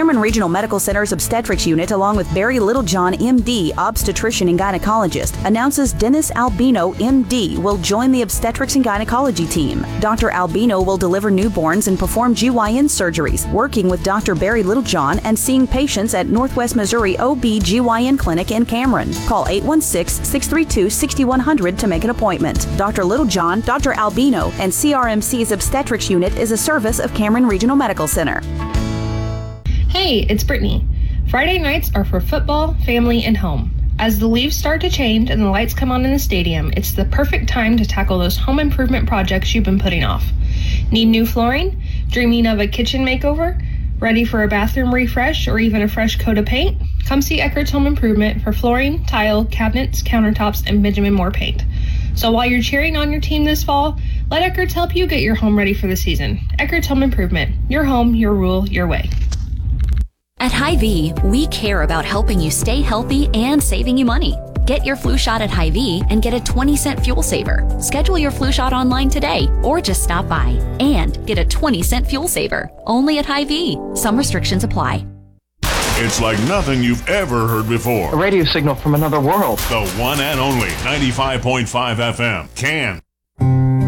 Cameron Regional Medical Center's obstetrics unit, along with Barry Littlejohn, MD, obstetrician and gynecologist, announces Dennis Albino, MD, will join the obstetrics and gynecology team. Dr. Albino will deliver newborns and perform GYN surgeries, working with Dr. Barry Littlejohn and seeing patients at Northwest Missouri OB/GYN Clinic in Cameron. Call 816-632-6100 to make an appointment. Dr. Littlejohn, Dr. Albino, and CRMC's obstetrics unit is a service of Cameron Regional Medical Center. Hey, it's Brittany. Friday nights are for football, family, and home. As the leaves start to change and the lights come on in the stadium, it's the perfect time to tackle those home improvement projects you've been putting off. Need new flooring? Dreaming of a kitchen makeover? Ready for a bathroom refresh or even a fresh coat of paint? Come see Eckert's Home Improvement for flooring, tile, cabinets, countertops, and Benjamin Moore paint. So while you're cheering on your team this fall, let Eckert's help you get your home ready for the season. Eckert's Home Improvement. Your home, your rule, your way. At Hy-Vee, we care about helping you stay healthy and saving you money. Get your flu shot at Hy-Vee and get a 20-cent fuel saver. Schedule your flu shot online today or just stop by and get a 20-cent fuel saver. Only at Hy-Vee. Some restrictions apply. It's like nothing you've ever heard before. A radio signal from another world. The one and only 95.5 FM. Can.